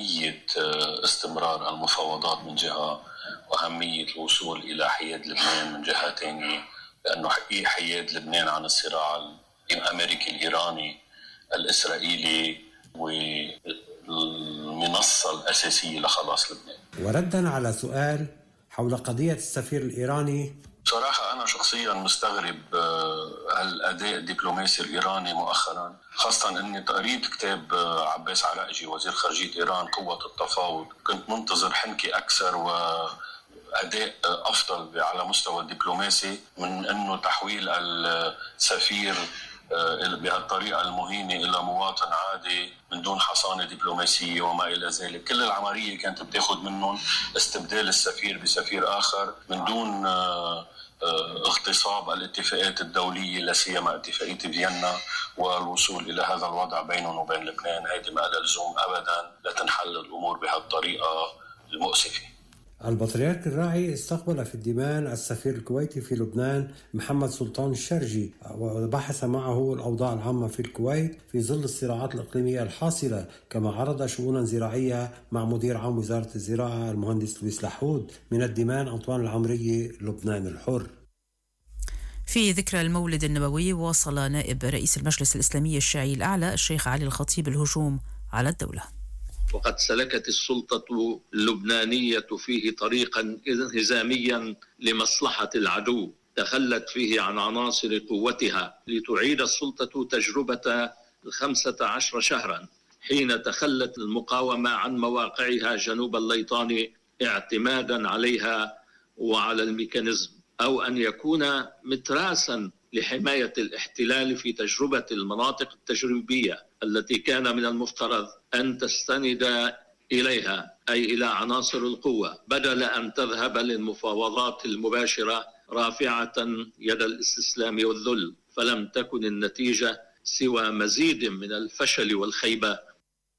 أهمية استمرار المفاوضات من جهة، وأهمية الوصول إلى حياد لبنان من جهة تانية، لأنه حياد لبنان عن الصراع الأمريكي الإيراني الإسرائيلي والمنصة الأساسية لخلاص لبنان. وردا على سؤال حول قضية السفير الإيراني: بصراحة أنا شخصياً مستغرب الأداء الدبلوماسي الإيراني مؤخراً، خاصة أني قريت كتاب عباس عراقجي وزير خارجية إيران قوة التفاوض. كنت منتظر حنكة أكثر وأداء أفضل على مستوى الدبلوماسي من أنه تحويل السفير بهالطريقة المهينة إلى مواطن عادي من دون حصانة دبلوماسية وما إلى ذلك. كل العملية كانت بتاخد منهم استبدال السفير بسفير آخر من دون اغتصاب الاتفاقات الدولية، لا سيما اتفاقية فيينا، والوصول إلى هذا الوضع بينهم وبين لبنان. هذه ما لها لزوم أبدا لتنحل الأمور بهالطريقة المؤسفة. البطريرك الراعي استقبل في الدمام السفير الكويتي في لبنان محمد سلطان الشرجي، وبحث معه الأوضاع العامة في الكويت في ظل الصراعات الإقليمية الحاصلة، كما عرض شؤونا زراعية مع مدير عام وزارة الزراعة المهندس لويس لحود. من الدمام أنطوان العمري، لبنان الحر. في ذكرى المولد النبوي، واصل نائب رئيس المجلس الإسلامي الشيعي الأعلى الشيخ علي الخطيب الهجوم على الدولة. وقد سلكت السلطة اللبنانية فيه طريقا انهزاميا لمصلحة العدو، تخلت فيه عن عناصر قوتها لتعيد السلطة تجربة 15 شهرا، حين تخلت المقاومة عن مواقعها جنوب الليطان اعتمادا عليها وعلى الميكانيزم، أو أن يكون متراسا لحماية الاحتلال في تجربة المناطق التجريبية التي كان من المفترض أن تستند إليها، أي إلى عناصر القوة، بدل أن تذهب للمفاوضات المباشرة رافعة يد الاستسلام والذل. فلم تكن النتيجة سوى مزيد من الفشل والخيبة.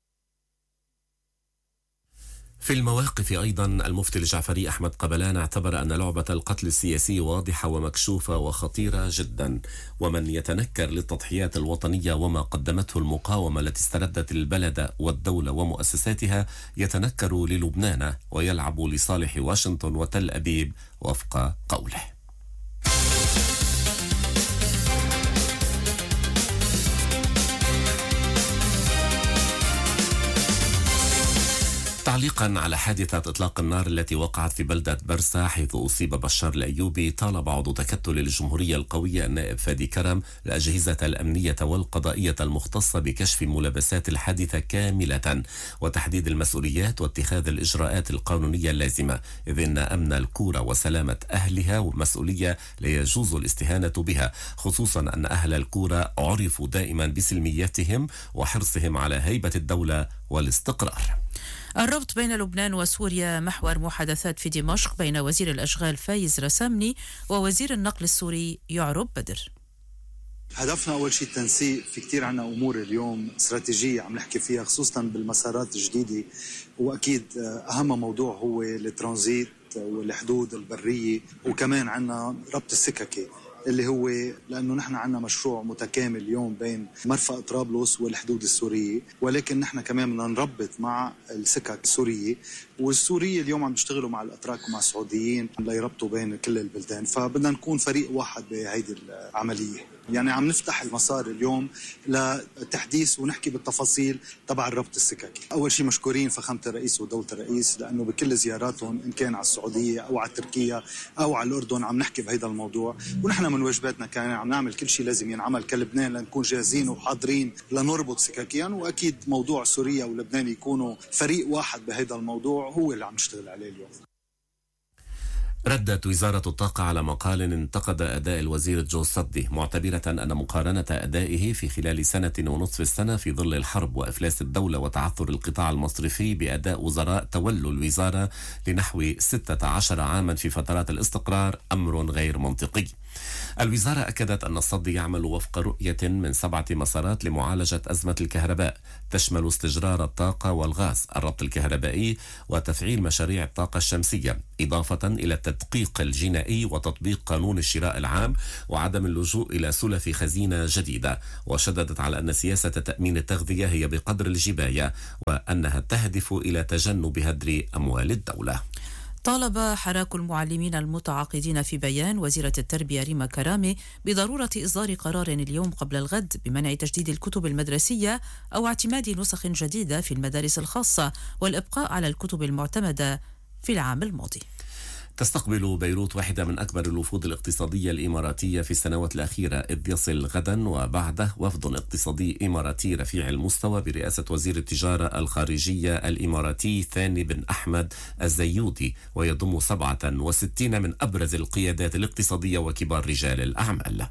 في المواقف أيضا، المفتي الجعفري أحمد قبلان اعتبر أن لعبة القتل السياسي واضحة ومكشوفة وخطيرة جدا، ومن يتنكر للتضحيات الوطنية وما قدمته المقاومة التي استردت البلد والدولة ومؤسساتها يتنكر للبنان ويلعب لصالح واشنطن وتل أبيب وفق قوله. تعليقا على حادثة إطلاق النار التي وقعت في بلدة برسا حيث أصيب بشار الأيوبي، طالب عضو تكتل الجمهورية القوية النائب فادي كرم الأجهزة الأمنية والقضائية المختصة بكشف ملابسات الحادثة كاملة وتحديد المسؤوليات واتخاذ الإجراءات القانونية اللازمة، إذ إن أمن الكورة وسلامة أهلها مسؤولية لا يجوز الاستهانة بها، خصوصا أن أهل الكورة عرفوا دائما بسلميتهم وحرصهم على هيبة الدولة والاستقرار. الربط بين لبنان وسوريا محور محادثات في دمشق بين وزير الأشغال فايز رسامني ووزير النقل السوري يعرب بدر. هدفنا أول شيء التنسيق. في كتير عنا أمور اليوم استراتيجية عم نحكي فيها، خصوصا بالمسارات الجديدة، وأكيد أهم موضوع هو الترانزيت والحدود البرية، وكمان عنا ربط السككي اللي هو لأنه نحن عنا مشروع متكامل اليوم بين مرفأ طرابلس والحدود السورية، ولكن نحن كمان بدنا نربط مع السكك السورية، والسورية اليوم عم بيشتغلوا مع الأتراك ومع السعوديين ليربطوا بين كل البلدان، فبدنا نكون فريق واحد بهيدي العملية. يعني عم نفتح المسار اليوم لتحديث ونحكي بالتفاصيل تبع الربط السككي. أول شيء مشكورين فخامة الرئيس ودولة الرئيس، لأنه بكل زياراتهم إن كان على السعودية أو على تركيا أو على الأردن عم نحكي بهذا الموضوع، ونحن من واجباتنا كان عم نعمل كل شيء لازم ينعمل كلبنان لنكون جاهزين وحاضرين لنربط سككيا، وأكيد موضوع سوريا ولبنان يكونوا فريق واحد بهذا الموضوع هو اللي عم نشتغل عليه اليوم. ردت وزارة الطاقة على مقال انتقد أداء الوزير جو صدي، معتبرة أن مقارنة أدائه في خلال سنة ونصف السنة في ظل الحرب وإفلاس الدولة وتعثر القطاع المصرفي بأداء وزراء تولوا الوزارة لنحو 16 عاما في فترات الاستقرار أمر غير منطقي. الوزارة أكدت أن الصد يعمل وفق رؤية من 7 مسارات لمعالجة أزمة الكهرباء، تشمل استجرار الطاقة والغاز، الربط الكهربائي، وتفعيل مشاريع الطاقة الشمسية، إضافة إلى التدقيق الجنائي وتطبيق قانون الشراء العام وعدم اللجوء إلى سلف خزينة جديدة. وشددت على أن سياسة تأمين التغذية هي بقدر الجباية وأنها تهدف إلى تجنب هدر أموال الدولة. طالب حراك المعلمين المتعاقدين في بيان وزيرة التربية ريما كرامي بضرورة إصدار قرار اليوم قبل الغد بمنع تجديد الكتب المدرسية أو اعتماد نسخ جديدة في المدارس الخاصة والإبقاء على الكتب المعتمدة في العام الماضي. تستقبل بيروت واحدة من أكبر الوفود الاقتصادية الإماراتية في السنوات الأخيرة، إذ يصل غدا وبعده وفد اقتصادي إماراتي رفيع المستوى برئاسة وزير التجارة الخارجية الإماراتي ثاني بن أحمد الزيودي، ويضم 67 من أبرز القيادات الاقتصادية وكبار رجال الأعمال.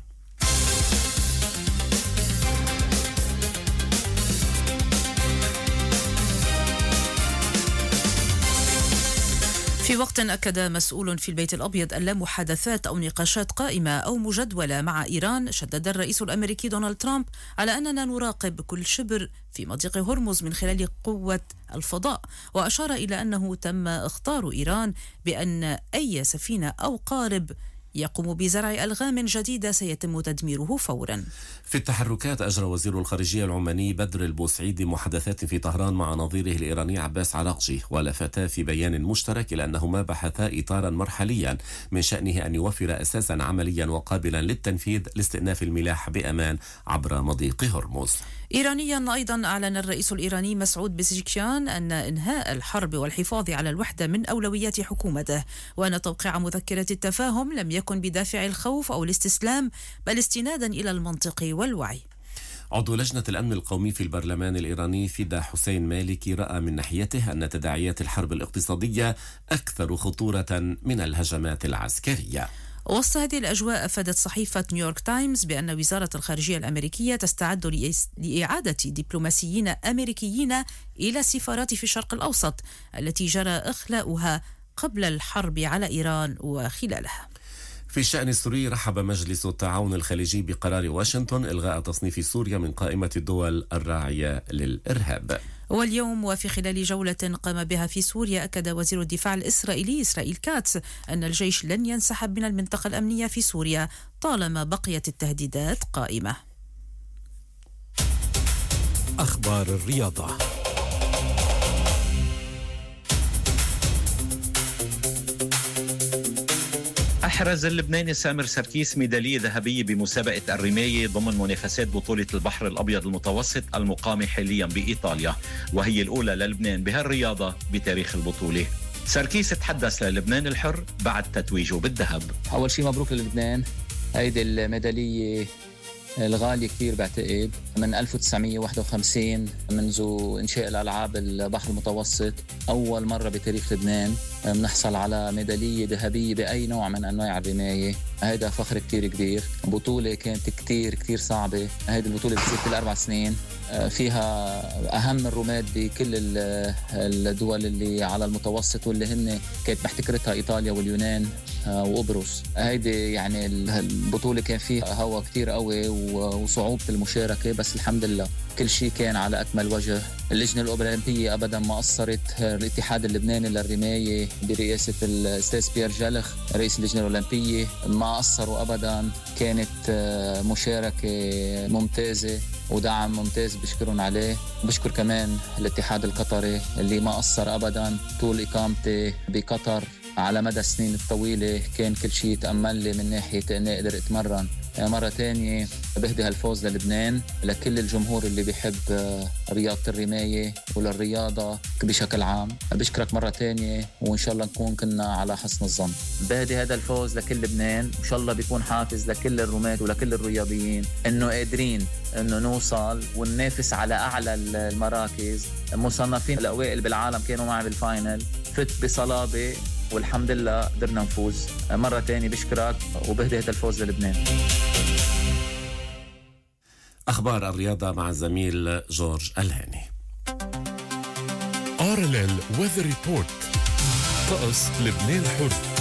في وقت أكد مسؤول في البيت الأبيض أن لا محادثات أو نقاشات قائمة أو مجدولة مع إيران، شدد الرئيس الأمريكي دونالد ترامب على أننا نراقب كل شبر في مضيق هرمز من خلال قوة الفضاء، وأشار إلى أنه تم اخطار إيران بأن أي سفينة أو قارب يقوم بزرع ألغام جديدة سيتم تدميره فورا. في التحركات أجرى وزير الخارجية العماني بدر البوسعيدي محادثات في طهران مع نظيره الإيراني عباس عراقجي، ولفتا في بيان مشترك إلى أنهما بحثا إطارا مرحليا من شأنه أن يوفر أساسا عمليا وقابلا للتنفيذ لاستئناف الملاح بأمان عبر مضيق هرمز. إيرانيا أيضا أعلن الرئيس الإيراني مسعود بزكشيان أن إنهاء الحرب والحفاظ على الوحدة من أولويات حكومته، وأن توقيع مذكرة التفاهم لم يكن بدافع الخوف أو الاستسلام بل استنادا إلى المنطق والوعي. عضو لجنة الأمن القومي في البرلمان الإيراني فدا حسين مالكي رأى من ناحيته أن تداعيات الحرب الاقتصادية أكثر خطورة من الهجمات العسكرية. وسط هذه الأجواء أفادت صحيفة نيويورك تايمز بأن وزارة الخارجية الأمريكية تستعد لإعادة دبلوماسيين أمريكيين إلى السفارات في الشرق الأوسط التي جرى إخلاؤها قبل الحرب على إيران وخلالها. في الشأن السوري، رحب مجلس التعاون الخليجي بقرار واشنطن إلغاء تصنيف سوريا من قائمة الدول الراعية للإرهاب. واليوم وفي خلال جولة قام بها في سوريا، أكد وزير الدفاع الإسرائيلي إسرائيل كاتس أن الجيش لن ينسحب من المنطقة الأمنية في سوريا طالما بقيت التهديدات قائمة. أخبار الرياضة. أحرز اللبناني سامر سركيس ميدالية ذهبية بمسابقة الرماية ضمن منافسات بطولة البحر الأبيض المتوسط المقامة حاليا بإيطاليا، وهي الأولى للبنان بهالرياضة بتاريخ البطولة. سركيس تحدث للبنان الحر بعد تتويجه بالذهب. أول شيء مبروك للبنان، هيدي الميدالية الغالية كتير بعتقد، من 1951 منذ إنشاء الألعاب البحر المتوسط أول مرة بتاريخ لبنان بنحصل على ميدالية ذهبية بأي نوع من أنواع الرماية. هذا فخر كتير كبير. بطولة كانت كتير صعبة. هذه البطولة بتصير كل 4 سنين، فيها أهم الرماد بكل الدول اللي على المتوسط واللي هن كانت محتكرتها إيطاليا واليونان وقبرص. هيدي يعني البطولة كان فيها هوا كتير قوي وصعوبة المشاركة، بس الحمد لله كل شيء كان على أكمل وجه. اللجنة الأولمبية أبدا ما قصرت. الاتحاد اللبناني للرماية برئاسة الأستاذ بيير جالخ رئيس اللجنة الأولمبية ما قصروا أبدا. كانت مشاركة ممتازة ودعم ممتاز، بشكرهم عليه. بشكر كمان الاتحاد القطري اللي ما قصر أبدا طول إقامتي بقطر على مدى السنين الطويلة. كان كل شيء تأمل لي من ناحية أني أقدر أتمرن. مرة تانية بهدي هالفوز للبنان، لكل الجمهور اللي بيحب رياضة الرماية وللرياضة بشكل عام. بشكرك مرة تانية، وإن شاء الله نكون كنا على حسن الظن. بهدي هذا الفوز لكل لبنان، إن شاء الله بيكون حافز لكل الرماة ولكل الرياضيين إنه قادرين إنه نوصل وننافس على أعلى المراكز. مصنفين الأوائل بالعالم كانوا معي بالفاينل، فت بصلابة والحمد لله قدرنا نفوز. مرة تانية بشكرك وبهدي هذا الفوز للبنان. أخبار الرياضة مع الزميل جورج الهاني. RLL Weather Report. طقس لبنان حر.